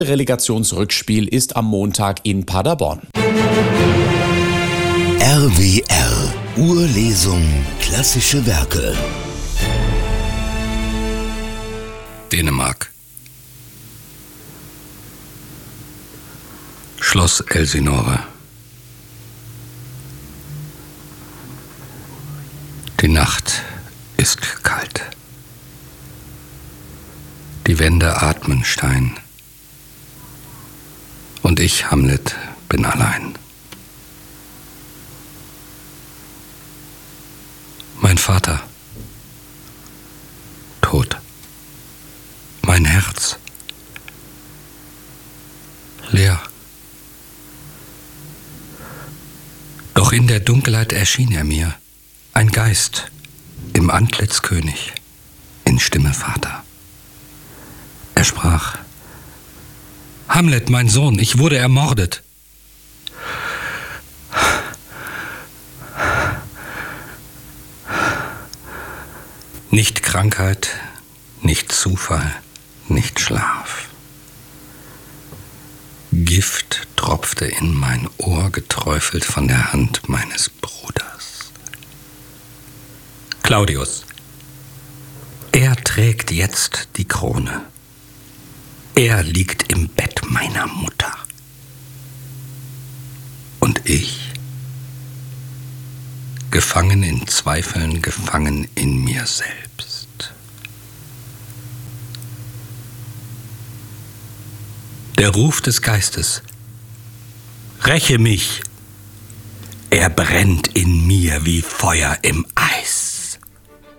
Relegationsrückspiel ist am Montag in Paderborn. RWR Urlesung klassische Werke. Dänemark. Schloss Elsinore. Die Nacht ist kalt. Die Wände atmen Stein. Und ich, Hamlet, bin allein. Mein Vater, tot. Mein Herz, leer. Doch in der Dunkelheit erschien er mir, ein Geist, im Antlitz König, in Stimme Vater. Er sprach: Hamlet, mein Sohn, ich wurde ermordet. Nicht Krankheit, nicht Zufall, nicht Schlaf. Gift tropfte in mein Ohr, geträufelt von der Hand meines Bruders. Claudius, er trägt jetzt die Krone. Er liegt im Bett meiner Mutter. Und ich, gefangen in Zweifeln, gefangen in mir selbst. Der Ruf des Geistes: Räche mich! Er brennt in mir wie Feuer im Eis.